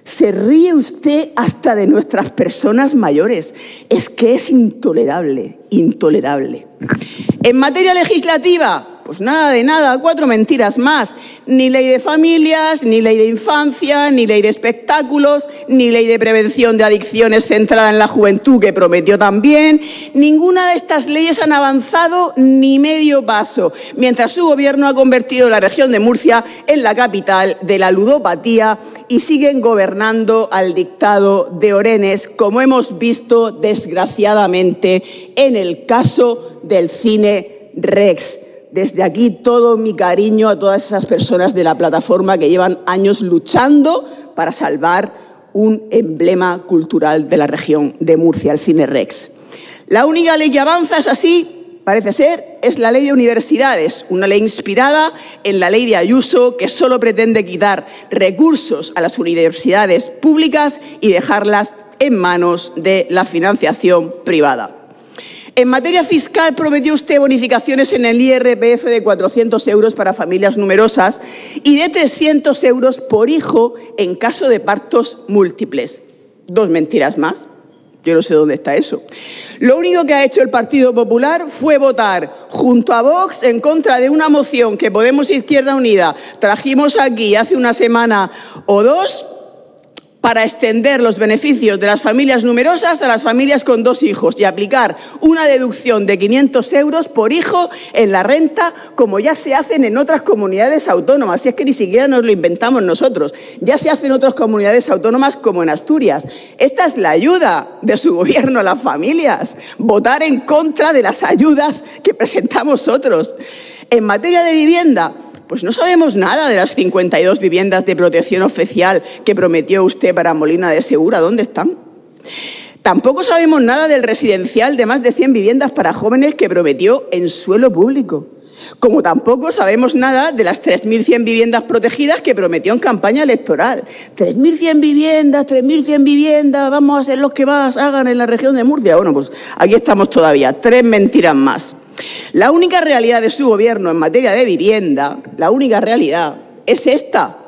Se ríe usted hasta de nuestras personas mayores. Es que es intolerable, intolerable. En materia legislativa, pues nada de nada, 4 mentiras más. Ni ley de familias, ni ley de infancia, ni ley de espectáculos, ni ley de prevención de adicciones centrada en la juventud, que prometió también. Ninguna de estas leyes han avanzado ni medio paso, mientras su gobierno ha convertido la región de Murcia en la capital de la ludopatía y siguen gobernando al dictado de Orenes, como hemos visto desgraciadamente en el caso del Cine Rex. Desde aquí todo mi cariño a todas esas personas de la plataforma que llevan años luchando para salvar un emblema cultural de la región de Murcia, el Cine Rex. La única ley que avanza es así, parece ser, es la ley de universidades, una ley inspirada en la ley de Ayuso que solo pretende quitar recursos a las universidades públicas y dejarlas en manos de la financiación privada. En materia fiscal, prometió usted bonificaciones en el IRPF de 400 euros para familias numerosas y de 300 euros por hijo en caso de partos múltiples. 2 mentiras más. Yo no sé dónde está eso. Lo único que ha hecho el Partido Popular fue votar junto a Vox en contra de una moción que Podemos Izquierda Unida trajimos aquí hace una semana o 2 para extender los beneficios de las familias numerosas a las familias con 2 hijos y aplicar una deducción de 500 euros por hijo en la renta, como ya se hacen en otras comunidades autónomas. Si es que ni siquiera nos lo inventamos nosotros. Ya se hace en otras comunidades autónomas como en Asturias. Esta es la ayuda de su gobierno a las familias. Votar en contra de las ayudas que presentamos otros. En materia de vivienda, pues no sabemos nada de las 52 viviendas de protección oficial que prometió usted para Molina de Segura. ¿Dónde están? Tampoco sabemos nada del residencial de más de 100 viviendas para jóvenes que prometió en suelo público. Como tampoco sabemos nada de las 3.100 viviendas protegidas que prometió en campaña electoral. 3.100 viviendas, vamos a ser los que más hagan en la región de Murcia. Bueno, pues aquí estamos todavía, 3 mentiras más. La única realidad de su gobierno en materia de vivienda, la única realidad, es esta.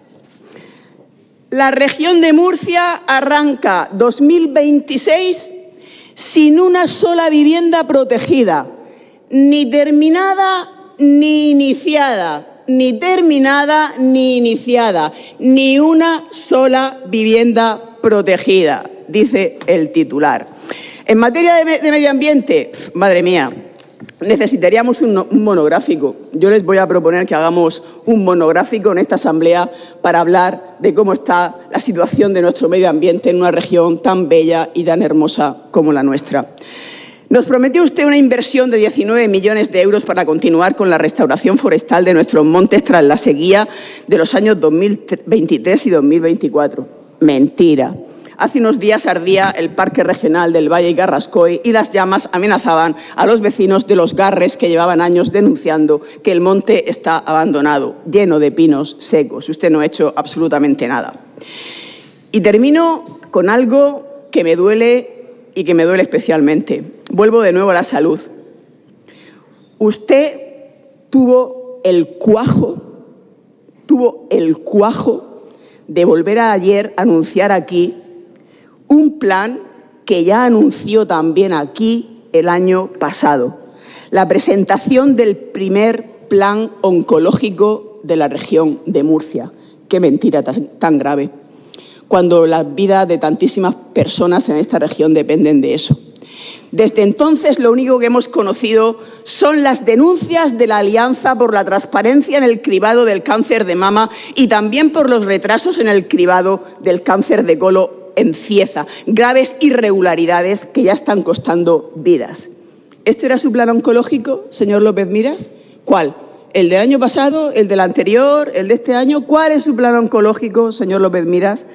La región de Murcia arranca 2026 sin una sola vivienda protegida, ni terminada ni iniciada, ni terminada ni iniciada, ni una sola vivienda protegida, dice el titular. En materia de medio ambiente, madre mía, necesitaríamos un monográfico. Yo les voy a proponer que hagamos un monográfico en esta asamblea para hablar de cómo está la situación de nuestro medio ambiente en una región tan bella y tan hermosa como la nuestra. Nos prometió usted una inversión de 19 millones de euros para continuar con la restauración forestal de nuestros montes tras la sequía de los años 2023 y 2024. Mentira. Hace unos días ardía el Parque Regional del Valle Carrascoy y las llamas amenazaban a los vecinos de Los Garres, que llevaban años denunciando que el monte está abandonado, lleno de pinos secos. Usted no ha hecho absolutamente nada. Y termino con algo que me duele y que me duele especialmente. Vuelvo de nuevo a la salud. Usted tuvo el cuajo de volver a ayer a anunciar aquí un plan que ya anunció también aquí el año pasado. La presentación del primer plan oncológico de la región de Murcia. Qué mentira tan grave, cuando la vida de tantísimas personas en esta región dependen de eso. Desde entonces lo único que hemos conocido son las denuncias de la Alianza por la Transparencia en el cribado del cáncer de mama y también por los retrasos en el cribado del cáncer de colon en Cieza, graves irregularidades que ya están costando vidas. ¿Este era su plan oncológico, señor López Miras? ¿Cuál? ¿El del año pasado? ¿El del anterior? ¿El de este año? ¿Cuál es su plan oncológico, señor López Miras?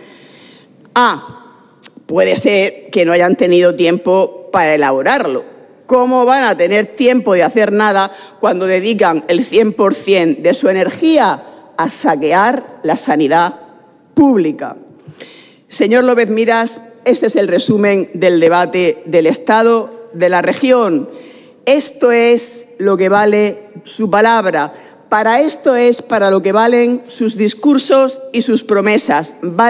Puede ser que no hayan tenido tiempo para elaborarlo. ¿Cómo van a tener tiempo de hacer nada cuando dedican el 100% de su energía a saquear la sanidad pública? Señor López Miras, este es el resumen del debate del Estado de la región. Esto es lo que vale su palabra. Para esto es para lo que valen sus discursos y sus promesas.